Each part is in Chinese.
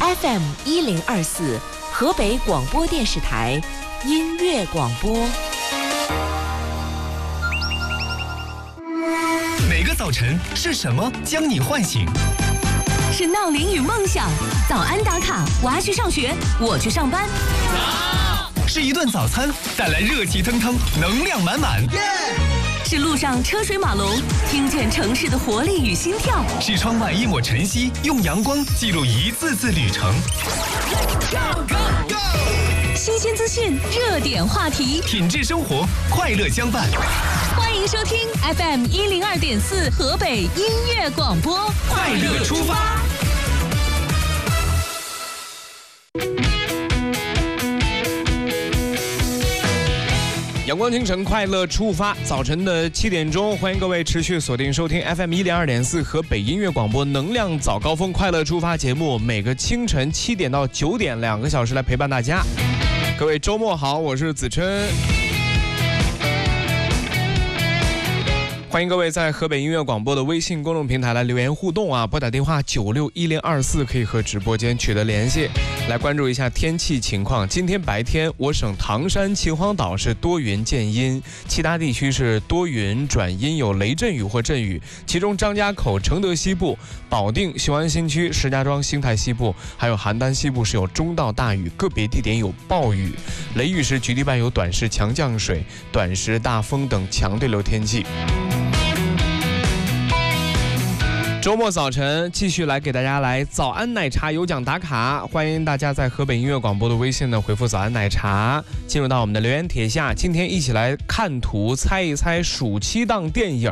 FM1024河北广播电视台音乐广播。 每个早晨是什么将你唤醒？ 是闹铃与梦想，早安打卡，娃去上学，我去上班。 是一顿早餐带来热气腾腾、能量满满。 是路上车水马龙，听见城市的活力与心跳。 是窗外一抹晨曦，用阳光记录一次次旅程。 新鲜资讯，热点话题， 品质生活，快乐相伴。 欢迎收听 FM102.4河北音乐广播， 快乐出发。阳光清晨，快乐出发。早晨的7点钟，欢迎各位持续锁定收听 FM102.4河北音乐广播能量早高峰快乐出发节目，每个清晨7点到9点2个小时来陪伴大家。各位周末好，我是子琛。欢迎各位在河北音乐广播的微信公众平台来留言互动啊，拨打电话961024可以和直播间取得联系。来关注一下天气情况，今天白天我省唐山、秦皇岛是多云见阴，其他地区是多云转阴，有雷阵雨或阵雨，其中张家口、承德西部、保定、雄安新区、石家庄、兴泰西部还有邯郸西部是有中到大雨，个别地点有暴雨，雷雨时局地伴有短时强降水、短时大风等强对流天气。周末早晨继续来给大家来早安奶茶有奖打卡，欢迎大家在河北音乐广播的微信呢回复早安奶茶，进入到我们的留言帖下。今天一起来看图猜一猜暑期档电影。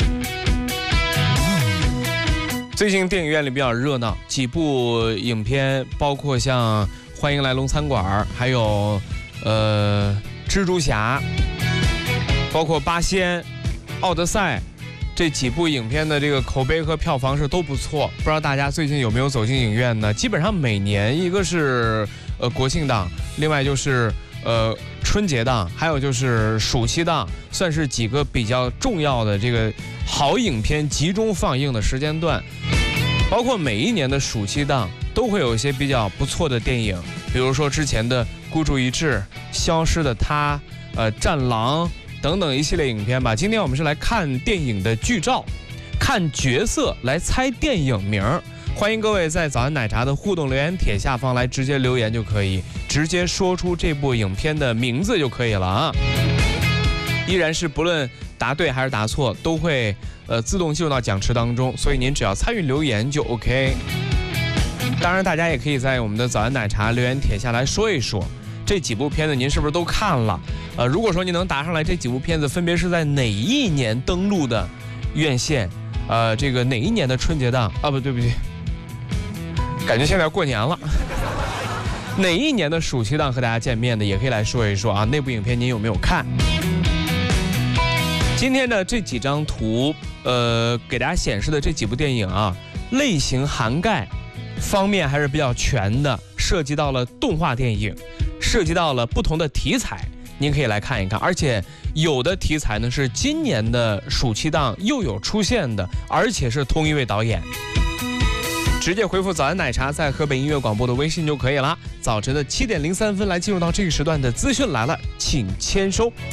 最近电影院里比较热闹，几部影片包括像欢迎来龙餐馆，还有蜘蛛侠，包括八仙、奥德赛，这几部影片的这个口碑和票房是都不错，不知道大家最近有没有走进影院呢？基本上每年一个是国庆档，另外就是春节档，还有就是暑期档，算是几个比较重要的这个好影片集中放映的时间段。包括每一年的暑期档都会有一些比较不错的电影，比如说之前的孤注一掷、消失的她、战狼等等一系列影片吧。今天我们是来看电影的剧照，看角色来猜电影名。欢迎各位在早安奶茶的互动留言帖下方来直接留言就可以，直接说出这部影片的名字就可以了啊。依然是不论答对还是答错都会自动进入到奖池当中，所以您只要参与留言就 OK。 当然大家也可以在我们的早安奶茶留言帖下来说一说这几部片子您是不是都看了。如果说您能答上来这几部片子分别是在哪一年登陆的院线，这个哪一年的春节档啊，对不起，感觉现在要过年了。哪一年的暑期档和大家见面的也可以来说一说啊，那部影片您有没有看。今天的这几张图给大家显示的这几部电影啊，类型涵盖方面还是比较全的，涉及到了动画电影，涉及到了不同的题材，您可以来看一看。而且有的题材呢是今年的暑期档又有出现的，而且是同一位导演。直接回复早安奶茶在河北音乐广播的微信就可以了。早晨的7点03分来进入到这个时段的资讯来了，请签收。